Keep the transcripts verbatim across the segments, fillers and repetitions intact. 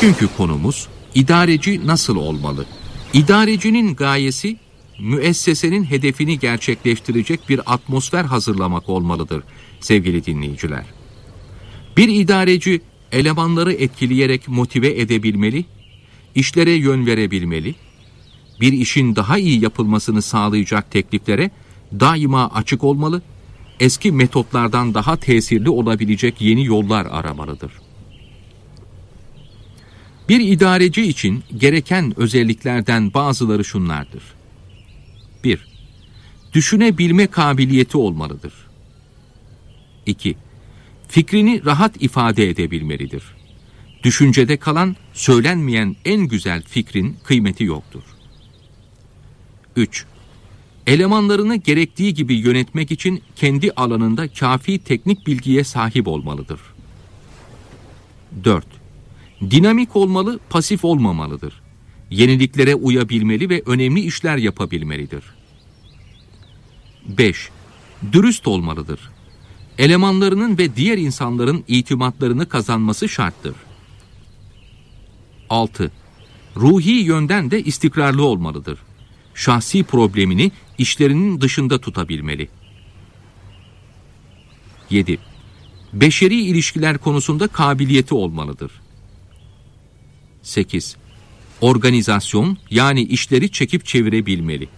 Bugünkü konumuz idareci nasıl olmalı? İdarecinin gayesi müessesenin hedefini gerçekleştirecek bir atmosfer hazırlamak olmalıdır sevgili dinleyiciler. Bir idareci elemanları etkileyerek motive edebilmeli, işlere yön verebilmeli, bir işin daha iyi yapılmasını sağlayacak tekliflere daima açık olmalı, eski metotlardan daha tesirli olabilecek yeni yollar aramalıdır. Bir idareci için gereken özelliklerden bazıları şunlardır. bir. Düşünebilme kabiliyeti olmalıdır. iki. Fikrini rahat ifade edebilmelidir. Düşüncede kalan, söylenmeyen en güzel fikrin kıymeti yoktur. üç. Elemanlarını gerektiği gibi yönetmek için kendi alanında kafi teknik bilgiye sahip olmalıdır. dört. Dinamik olmalı, pasif olmamalıdır. Yeniliklere uyabilmeli ve önemli işler yapabilmelidir. beş. Dürüst olmalıdır. Elemanlarının ve diğer insanların itimatlarını kazanması şarttır. altı. Ruhi yönden de istikrarlı olmalıdır. Şahsi problemini işlerinin dışında tutabilmeli. yedi. Beşeri ilişkiler konusunda kabiliyeti olmalıdır. sekiz. Organizasyon, yani işleri çekip çevirebilmeli.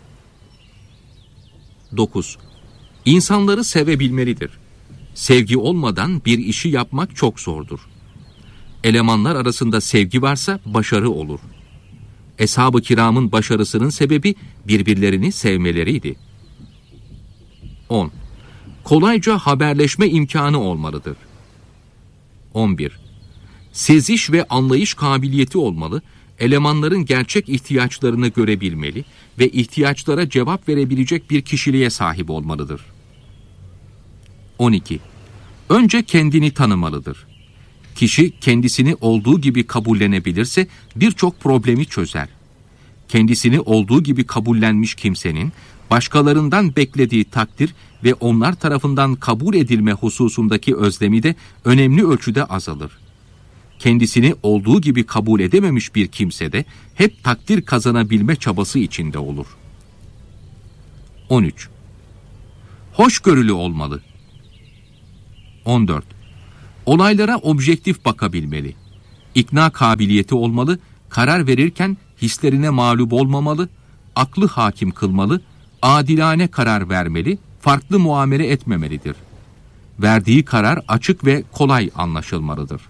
dokuz. İnsanları sevebilmelidir. Sevgi olmadan bir işi yapmak çok zordur. Elemanlar arasında sevgi varsa başarı olur. Eshab-ı kiramın başarısının sebebi birbirlerini sevmeleriydi. on. Kolayca haberleşme imkanı olmalıdır. on bir. Seziş ve anlayış kabiliyeti olmalı, elemanların gerçek ihtiyaçlarını görebilmeli ve ihtiyaçlara cevap verebilecek bir kişiliğe sahip olmalıdır. on iki. Önce kendini tanımalıdır. Kişi kendisini olduğu gibi kabullenebilirse birçok problemi çözer. Kendisini olduğu gibi kabullenmiş kimsenin başkalarından beklediği takdir ve onlar tarafından kabul edilme hususundaki özlemi de önemli ölçüde azalır. Kendisini olduğu gibi kabul edememiş bir kimse de hep takdir kazanabilme çabası içinde olur. on üç. Hoşgörülü olmalı. on dört. Olaylara objektif bakabilmeli. İkna kabiliyeti olmalı, karar verirken hislerine mağlup olmamalı, aklı hakim kılmalı, adilane karar vermeli, farklı muamele etmemelidir. Verdiği karar açık ve kolay anlaşılmalıdır.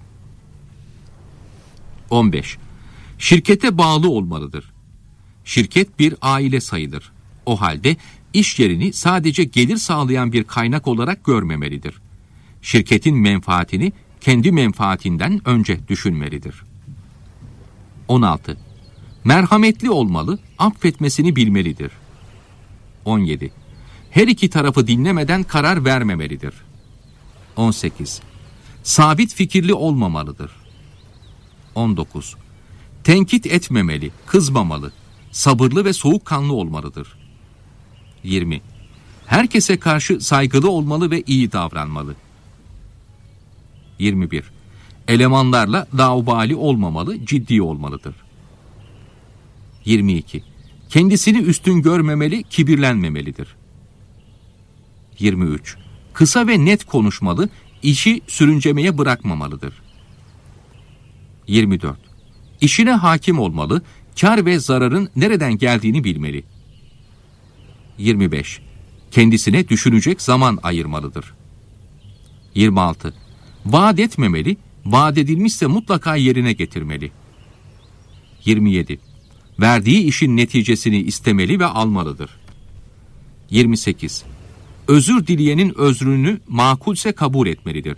on beş. Şirkete bağlı olmalıdır. Şirket bir aile sayılır. O halde iş yerini sadece gelir sağlayan bir kaynak olarak görmemelidir. Şirketin menfaatini kendi menfaatinden önce düşünmelidir. on altı. Merhametli olmalı, affetmesini bilmelidir. on yedi. Her iki tarafı dinlemeden karar vermemelidir. on sekiz. Sabit fikirli olmamalıdır. on dokuz. Tenkit etmemeli, kızmamalı, sabırlı ve soğukkanlı olmalıdır. yirmi. Herkese karşı saygılı olmalı ve iyi davranmalı. yirmi bir. Elemanlarla laubali olmamalı, ciddi olmalıdır. yirmi iki. Kendisini üstün görmemeli, kibirlenmemelidir. yirmi üç. Kısa ve net konuşmalı, işi sürüncemeye bırakmamalıdır. yirmi dört. İşine hakim olmalı, kar ve zararın nereden geldiğini bilmeli. yirmi beş. Kendisine düşünecek zaman ayırmalıdır. yirmi altı. Vaat etmemeli, vaat edilmişse mutlaka yerine getirmeli. yirmi yedi. Verdiği işin neticesini istemeli ve almalıdır. yirmi sekiz. Özür dileyenin özrünü makulse kabul etmelidir.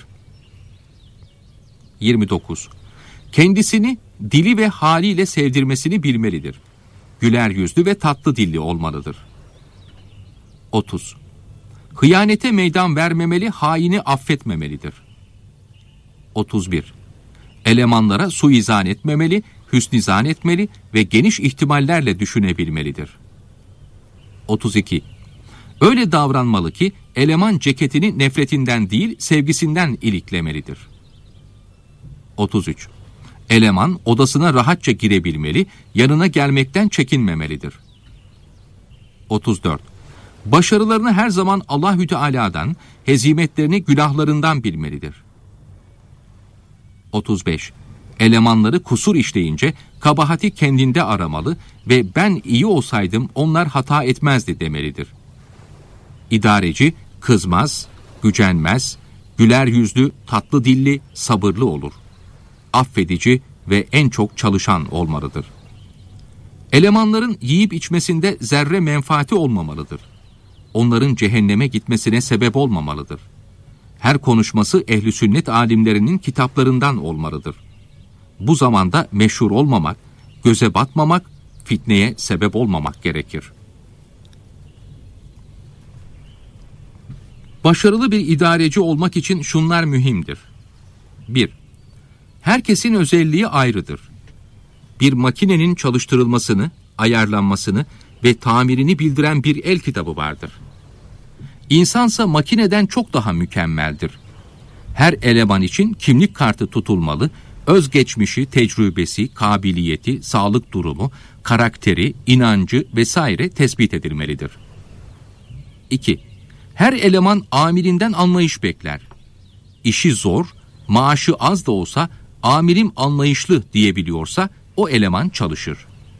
yirmi dokuz. Kendisini dili ve haliyle sevdirmesini bilmelidir. Güler yüzlü ve tatlı dilli olmalıdır. otuz. Hıyanete meydan vermemeli, haini affetmemelidir. otuz bir. Elemanlara suizan etmemeli, hüsnizan etmeli ve geniş ihtimallerle düşünebilmelidir. otuz iki. Öyle davranmalı ki eleman ceketini nefretinden değil sevgisinden iliklemelidir. otuz üç. Eleman odasına rahatça girebilmeli, yanına gelmekten çekinmemelidir. otuz dört. Başarılarını her zaman Allahü Teala'dan, hezimetlerini günahlarından bilmelidir. otuz beş. Elemanları kusur işleyince kabahati kendinde aramalı ve ben iyi olsaydım onlar hata etmezdi demelidir. İdareci kızmaz, gücenmez, güler yüzlü, tatlı dilli, sabırlı olur. Affedici ve en çok çalışan olmalıdır. Elemanların yiyip içmesinde zerre menfaati olmamalıdır. Onların cehenneme gitmesine sebep olmamalıdır. Her konuşması ehl-i sünnet alimlerinin kitaplarından olmalıdır. Bu zamanda meşhur olmamak, göze batmamak, fitneye sebep olmamak gerekir. Başarılı bir idareci olmak için şunlar mühimdir. bir. Herkesin özelliği ayrıdır. Bir makinenin çalıştırılmasını, ayarlanmasını ve tamirini bildiren bir el kitabı vardır. İnsansa makineden çok daha mükemmeldir. Her eleman için kimlik kartı tutulmalı, özgeçmişi, tecrübesi, kabiliyeti, sağlık durumu, karakteri, inancı vesaire tespit edilmelidir. iki. Her eleman amirinden anlayış bekler. İşi zor, maaşı az da olsa amirim anlayışlı diyebiliyorsa o eleman çalışır.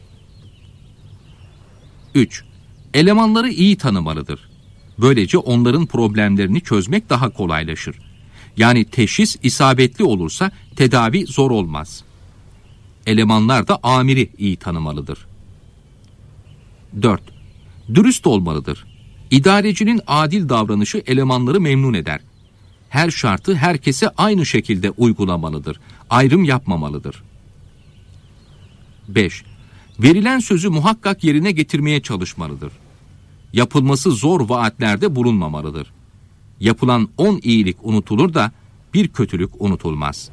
üç. Elemanları iyi tanımalıdır. Böylece onların problemlerini çözmek daha kolaylaşır. Yani teşhis isabetli olursa tedavi zor olmaz. Elemanlar da amiri iyi tanımalıdır. dört. Dürüst olmalıdır. İdarecinin adil davranışı elemanları memnun eder. Her şartı herkese aynı şekilde uygulamalıdır. Ayrım yapmamalıdır. beş. Verilen sözü muhakkak yerine getirmeye çalışmalıdır. Yapılması zor vaatlerde bulunmamalıdır. Yapılan on iyilik unutulur da bir kötülük unutulmaz.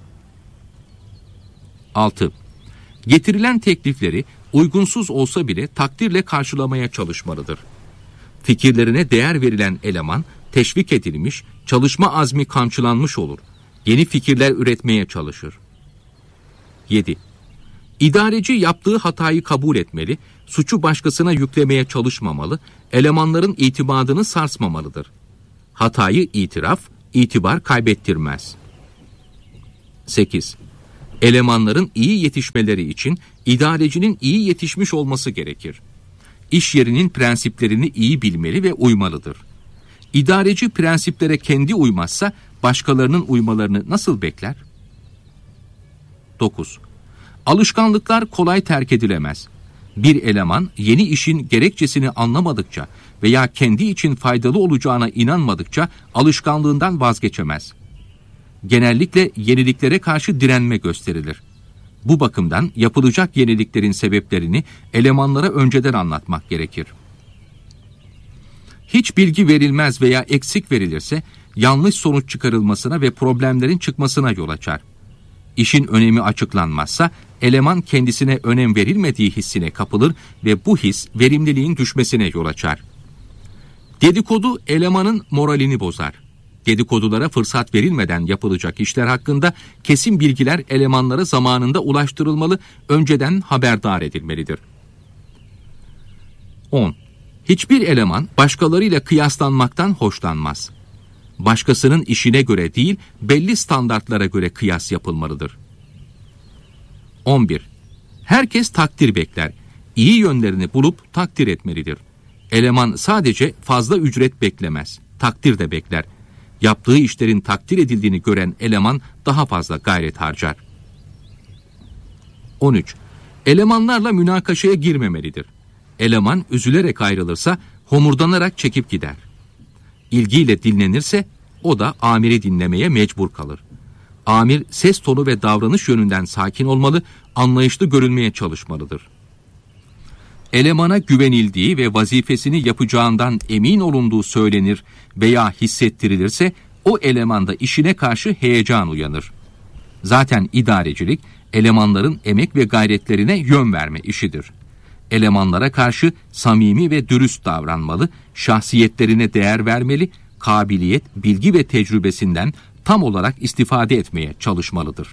altı. Getirilen teklifleri uygunsuz olsa bile takdirle karşılamaya çalışmalıdır. Fikirlerine değer verilen eleman teşvik edilmiş, çalışma azmi kamçılanmış olur. Yeni fikirler üretmeye çalışır. yedi. İdareci yaptığı hatayı kabul etmeli, suçu başkasına yüklemeye çalışmamalı, elemanların itimadını sarsmamalıdır. Hatayı itiraf, itibar kaybettirmez. sekiz. Elemanların iyi yetişmeleri için idarecinin iyi yetişmiş olması gerekir. İş yerinin prensiplerini iyi bilmeli ve uymalıdır. İdareci prensiplere kendi uymazsa başkalarının uymalarını nasıl bekler? dokuz. Alışkanlıklar kolay terk edilemez. Bir eleman yeni işin gerekçesini anlamadıkça veya kendi için faydalı olacağına inanmadıkça alışkanlığından vazgeçemez. Genellikle yeniliklere karşı direnme gösterilir. Bu bakımdan yapılacak yeniliklerin sebeplerini elemanlara önceden anlatmak gerekir. Hiç bilgi verilmez veya eksik verilirse yanlış sonuç çıkarılmasına ve problemlerin çıkmasına yol açar. İşin önemi açıklanmazsa eleman kendisine önem verilmediği hissine kapılır ve bu his verimliliğin düşmesine yol açar. Dedikodu elemanın moralini bozar. Dedikodulara fırsat verilmeden yapılacak işler hakkında kesin bilgiler elemanlara zamanında ulaştırılmalı, önceden haberdar edilmelidir. on. Hiçbir eleman başkalarıyla kıyaslanmaktan hoşlanmaz. Başkasının işine göre değil, belli standartlara göre kıyas yapılmalıdır. on bir. Herkes takdir bekler. İyi yönlerini bulup takdir etmelidir. Eleman sadece fazla ücret beklemez, takdir de bekler. Yaptığı işlerin takdir edildiğini gören eleman daha fazla gayret harcar. on üç. Elemanlarla münakaşaya girmemelidir. Eleman üzülerek ayrılırsa homurdanarak çekip gider. İlgiyle dinlenirse o da amiri dinlemeye mecbur kalır. Amir ses tonu ve davranış yönünden sakin olmalı, anlayışlı görünmeye çalışmalıdır. Elemana güvenildiği ve vazifesini yapacağından emin olunduğu söylenir veya hissettirilirse o elemanda işine karşı heyecan uyanır. Zaten idarecilik elemanların emek ve gayretlerine yön verme işidir. Elemanlara karşı samimi ve dürüst davranmalı, şahsiyetlerine değer vermeli, kabiliyet, bilgi ve tecrübesinden tam olarak istifade etmeye çalışmalıdır.